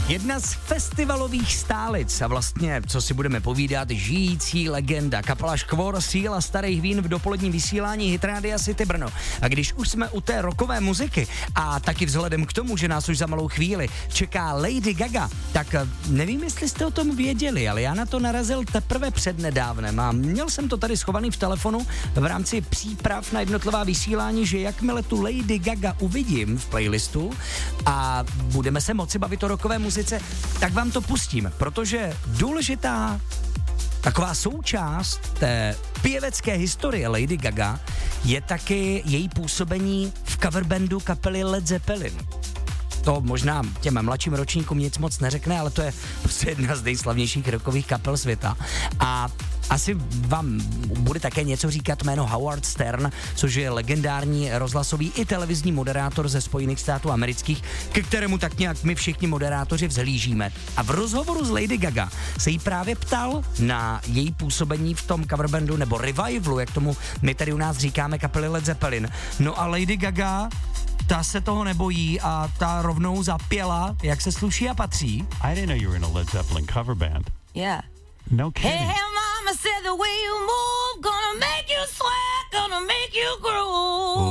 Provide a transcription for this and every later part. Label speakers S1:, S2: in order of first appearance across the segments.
S1: Jedna z festivalových stálic a vlastně, co si budeme povídat, žijící legenda, kapela Škvor, síla starých vín v dopoledním vysílání Hit Rádia City Brno. A když už jsme u té rockové muziky a taky vzhledem k tomu, že nás už za malou chvíli čeká Lady Gaga, tak nevím, jestli jste o tom věděli, ale já na to narazil teprve přednedávnem a měl jsem to tady schovaný v telefonu v rámci příprav na jednotlivá vysílání, že jakmile tu Lady Gaga uvidím v playlistu a budeme se moci bavit o rockové muzice, tak vám to pustím, protože důležitá taková součást té pěvecké historie Lady Gaga je taky její působení v coverbandu kapely Led Zeppelin. To možná těm mladším ročníkům nic moc neřekne, ale to je prostě jedna z nejslavnějších rockových kapel světa. A asi vám bude také něco říkat jméno Howard Stern, což je legendární rozhlasový i televizní moderátor ze Spojených států amerických, ke kterému tak nějak my všichni moderátoři vzhlížíme. A v rozhovoru s Lady Gaga se jí právě ptal na její působení v tom coverbandu nebo revivalu, jak tomu my tady u nás říkáme, kapely Led Zeppelin. No a Lady Gaga, ta se toho nebojí a ta rovnou zapěla, jak se sluší a patří.
S2: I didn't know you were in a Led Zeppelin cover band.
S3: Yeah.
S2: No kidding.
S3: Hey, mama said the way you move, gonna make you sweat, gonna make you groove.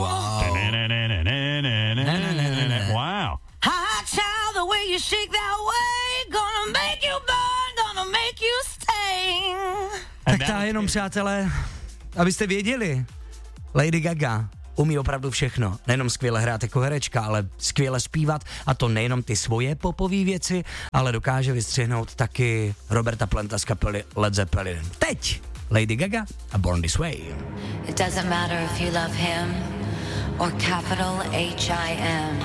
S2: Wow.
S3: Hot child, the way you shake that way, gonna make you burn, gonna make you sting.
S1: Tak ta jenom, přátelé, abyste věděli, Lady Gaga umí opravdu všechno. Nejenom skvěle hrát jako herečka, ale skvěle zpívat, a to nejenom ty svoje popové věci, ale dokáže vystřihnout taky Roberta Planta z kapely Led Zeppelin. Teď Lady Gaga a Born This Way.
S4: It doesn't matter if you love him or capital H-I-M.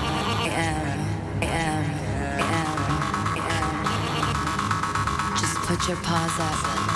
S4: Just put your paws up.